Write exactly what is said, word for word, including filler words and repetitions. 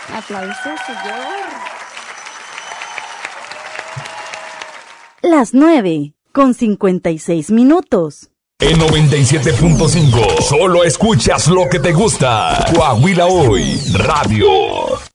Aplausos, señor. Las nueve, con cincuenta y seis minutos. En noventa y siete punto cinco, solo escuchas lo que te gusta. Coahuila Hoy, Radio.